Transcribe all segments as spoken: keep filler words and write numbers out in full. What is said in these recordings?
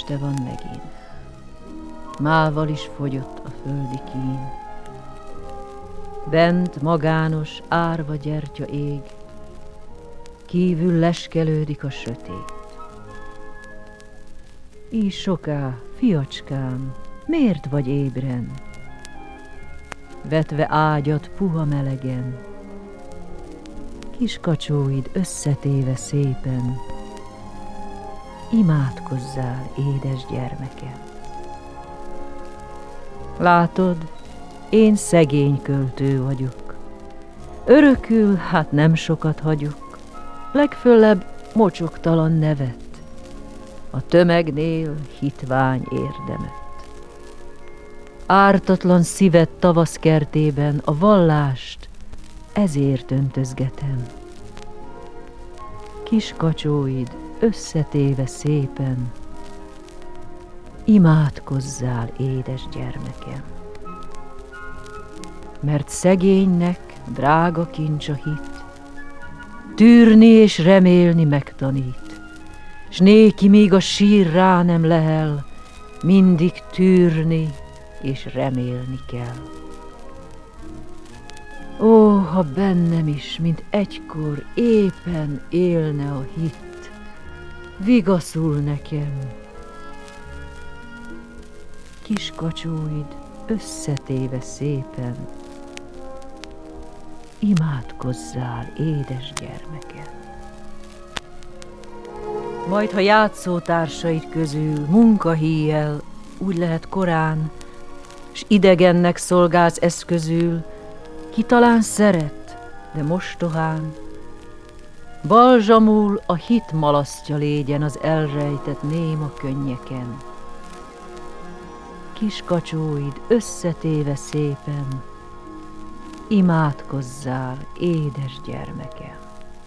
este van megint, mával is fogyott a földi kín. Bent magános árva gyertya ég, kívül leskelődik a sötét. Így soká, fiacskám, miért vagy ébren? Vetve ágyat puha melegen, kis kacsóid összetéve szépen, imádkozzál, édes gyermekem. Látod, én szegény költő vagyok, örökül hát nem sokat hagyok, legföllebb mocsoktalan nevet, a tömegnél hitvány érdemet. Ártatlan szíved tavaszkertében a vallást ezért öntözgetem. Kis kacsóid összetéve szépen, imádkozzál, édes gyermekem. Mert szegénynek drága kincs a hit, tűrni és remélni megtanít, s néki míg a sír rá nem lehel, mindig tűrni és remélni kell. Ó, ha bennem is, mint egykor éppen élne a hit, vigaszul nekem. Kis kacsóid összetéve szépen, imádkozzál, édes gyermekem. Majd, ha játszótársaid közül munkahíjjel úgy lehet korán, s idegennek szolgálsz eszközül, ki talán szeret, de mostohán, balzsamul a hit malasztja légyen az elrejtett néma könnyeken. Kis kacsóid összetéve szépen, imádkozzál, édes gyermekem.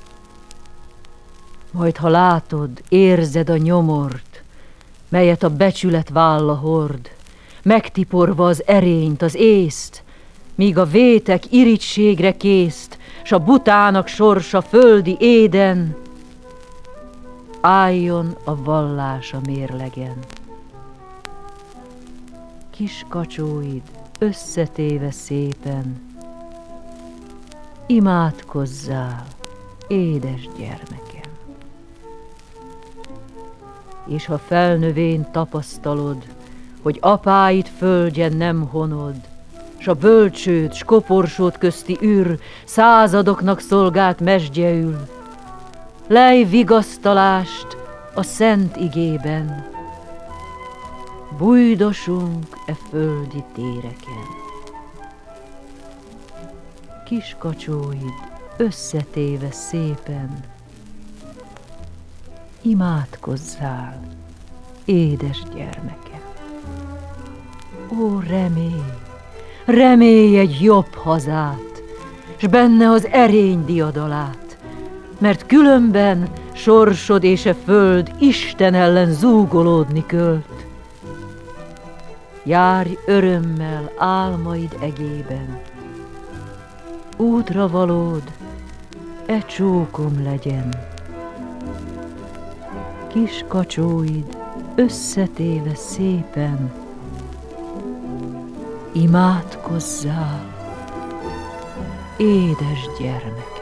Majd, ha látod, érzed a nyomort, melyet a becsület válla hord, megtiporva az erényt, az észt, míg a vétek irigységre készt, s a butának sorsa földi éden, álljon a vallás a mérlegen. Kis kacsóid összetéve szépen, imádkozzál, édes gyermekem. És ha felnövén tapasztalod, hogy apáid földje nem honod, s a bölcsőd, s koporsód közti űr századoknak szolgált mesdjeül, lej vigasztalást a szent igében, bújdosunk e földi téreken. Kis kacsóid összetéve szépen, imádkozzál, édes gyermekem. Ó, remélj, remélj egy jobb hazát, s benne az erény diadalát, mert különben sorsod és e föld Isten ellen zúgolódni költ. Járj örömmel álmaid egében, útra valód e csókom legyen. Kis kacsóid összetéve szépen, imádkozzál, édes gyermek.